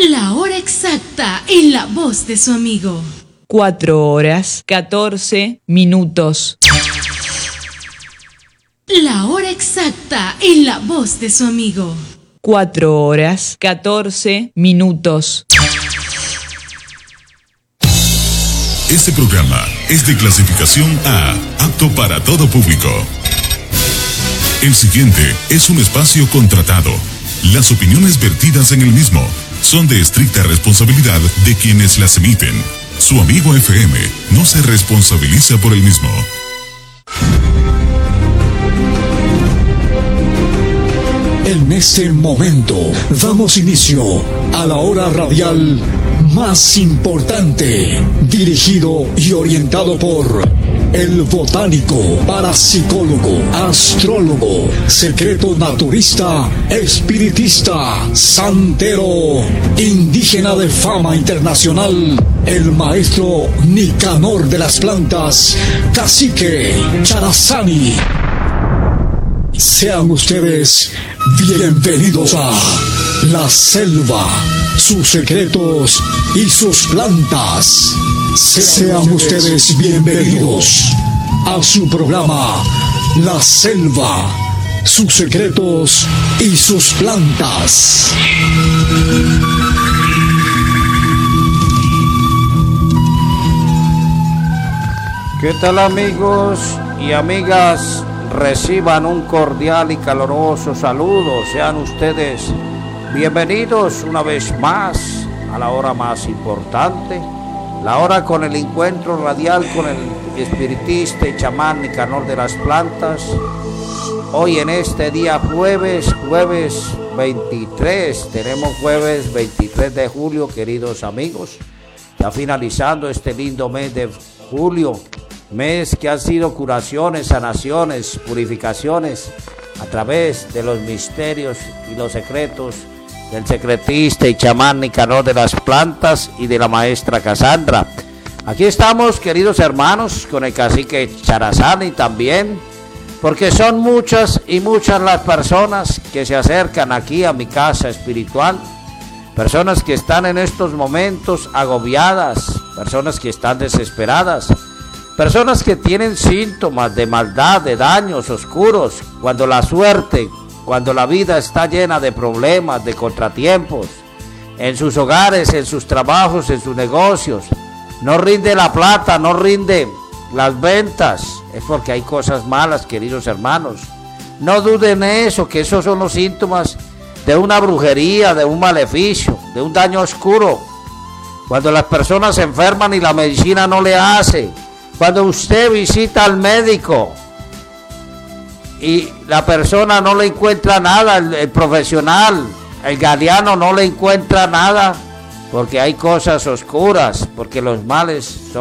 La hora exacta en la voz de su amigo. 4 horas, 14 minutos. La hora exacta en la voz de su amigo. 4 horas, 14 minutos. Este programa es de clasificación A, apto para todo público. El siguiente es un espacio contratado. Las opiniones vertidas en el mismo son de estricta responsabilidad de quienes las emiten. Su amigo FM no se responsabiliza por el mismo. En este momento damos inicio a la hora radial más importante, dirigido y orientado por el botánico, parapsicólogo, astrólogo, secreto naturista, espiritista, santero, indígena de fama internacional, el maestro Nicanor de las plantas, Cacique Charazani. Sean ustedes bienvenidos a La Selva, sus secretos y sus plantas. Sean ustedes bienvenidos a su programa La Selva, sus secretos y sus plantas. ¿Qué tal, amigos y amigas? Reciban un cordial y caloroso saludo. Sean ustedes bienvenidos una vez más a la hora más importante, la hora con el encuentro radial con el espiritista y chamán Nicanor de las plantas. Hoy en este día jueves 23, tenemos jueves 23 de julio, queridos amigos, ya finalizando este lindo mes de julio. Mes que han sido curaciones, sanaciones, purificaciones a través de los misterios y los secretos del secretista y chamán Nicanor de las plantas y de la maestra Cassandra. Aquí estamos, queridos hermanos, con el cacique Charazani también, porque son muchas y muchas las personas que se acercan aquí a mi casa espiritual, personas que están en estos momentos agobiadas, personas que están desesperadas, personas que tienen síntomas de maldad, de daños oscuros, cuando la suerte, cuando la vida está llena de problemas, de contratiempos, en sus hogares, en sus trabajos, en sus negocios, no rinde la plata, no rinde las ventas, es porque hay cosas malas, queridos hermanos. No duden eso, que esos son los síntomas de una brujería, de un maleficio, de un daño oscuro. Cuando las personas se enferman y la medicina no le hace, cuando usted visita al médico y la persona no le encuentra nada, el profesional, el galeano no le encuentra nada, porque hay cosas oscuras, porque los males son